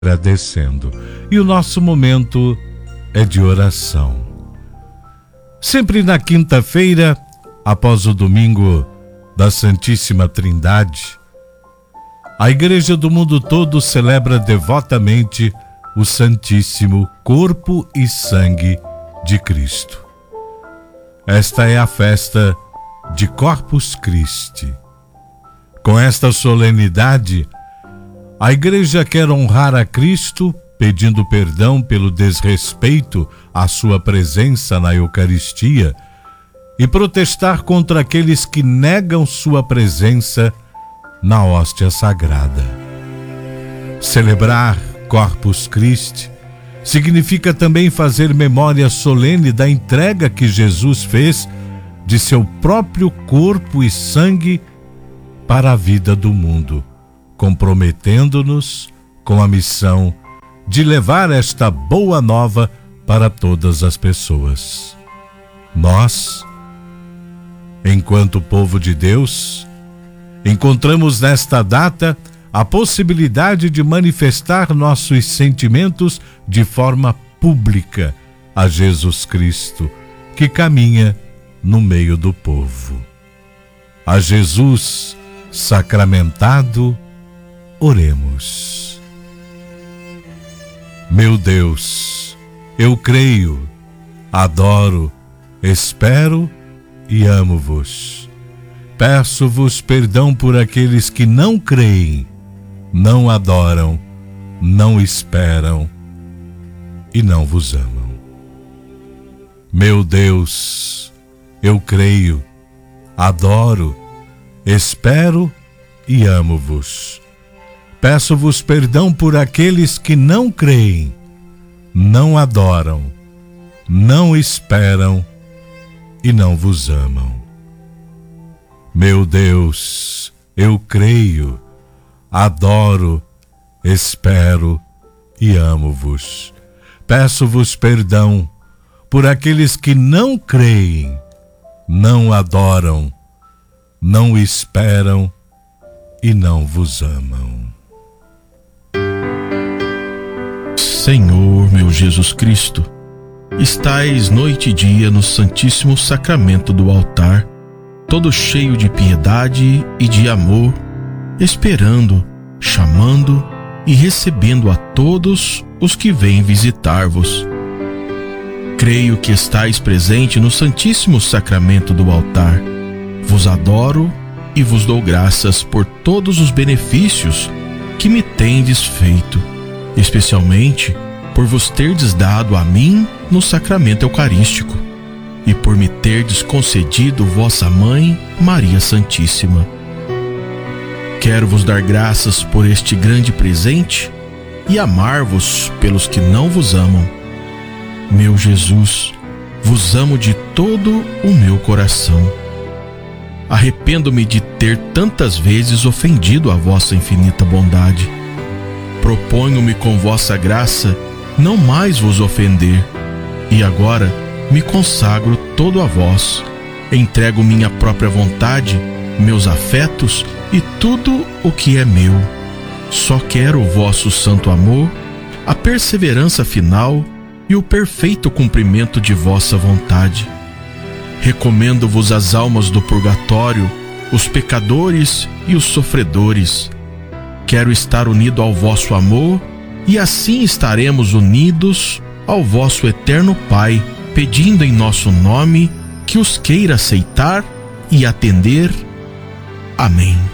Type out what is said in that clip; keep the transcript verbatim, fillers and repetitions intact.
agradecendo. E o nosso momento é de oração. Sempre na quinta-feira, após o domingo da Santíssima Trindade, a Igreja do mundo todo celebra devotamente o Santíssimo Corpo e Sangue de Cristo. Esta é a festa de Corpus Christi. Com esta solenidade, a Igreja quer honrar a Cristo, pedindo perdão pelo desrespeito à sua presença na Eucaristia e protestar contra aqueles que negam sua presença na hóstia sagrada. Celebrar Corpus Christi significa também fazer memória solene da entrega que Jesus fez de seu próprio corpo e sangue para a vida do mundo, comprometendo-nos com a missão de levar esta boa nova para todas as pessoas. Nós, enquanto povo de Deus, encontramos nesta data a possibilidade de manifestar nossos sentimentos de forma pública a Jesus Cristo, que caminha no meio do povo. A Jesus sacramentado, oremos. Meu Deus, eu creio, adoro, espero e amo-vos. Peço-vos perdão por aqueles que não creem, não adoram, não esperam e não vos amam. Meu Deus, eu creio, adoro, espero e amo-vos. Peço-vos perdão por aqueles que não creem, não adoram, não esperam e não vos amam. Meu Deus, eu creio, adoro, espero e amo-vos. Peço-vos perdão por aqueles que não creem, não adoram, não esperam e não vos amam. Senhor, meu Jesus Cristo, estais noite e dia no Santíssimo Sacramento do altar, todo cheio de piedade e de amor, esperando, chamando e recebendo a todos os que vêm visitar-vos. Creio que estais presente no Santíssimo Sacramento do altar. Vos adoro e vos dou graças por todos os benefícios que me tendes feito, especialmente por vos terdes dado a mim no sacramento eucarístico e por me terdes concedido vossa mãe, Maria Santíssima. Quero vos dar graças por este grande presente e amar-vos pelos que não vos amam. Meu Jesus, vos amo de todo o meu coração. Arrependo-me de ter tantas vezes ofendido a vossa infinita bondade. Proponho-me com vossa graça não mais vos ofender, e agora me consagro todo a vós. Entrego minha própria vontade, meus afetos e tudo o que é meu. Só quero o vosso santo amor, a perseverança final e o perfeito cumprimento de vossa vontade. Recomendo-vos as almas do purgatório, os pecadores e os sofredores. Quero estar unido ao vosso amor, e assim estaremos unidos ao vosso eterno Pai, pedindo em nosso nome que os queira aceitar e atender. Amém.